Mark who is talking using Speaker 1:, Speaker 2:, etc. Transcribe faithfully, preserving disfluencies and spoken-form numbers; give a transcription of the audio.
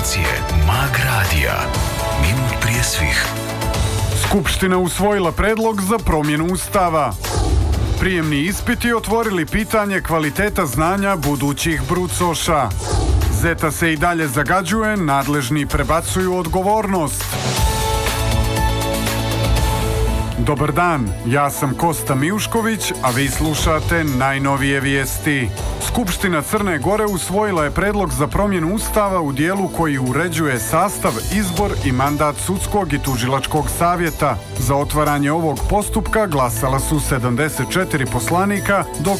Speaker 1: informacije Mag Radija. Minut prije svih.
Speaker 2: Skupština usvojila predlog za promjenu Ustava. Prijemni ispiti otvorili pitanje kvaliteta znanja budućih brucoša. Zeta se i dalje zagađuje, nadležni prebacuju odgovornost. Dobar dan, ja sam Kosta Mijušković, a vi slušate najnovije vijesti. Skupština Crne Gore usvojila je predlog za promjenu Ustava u dijelu koji uređuje sastav, izbor i mandat sudskog i tužilačkog savjeta. Za otvaranje ovog postupka glasala su sedamdeset četiri poslanika, dok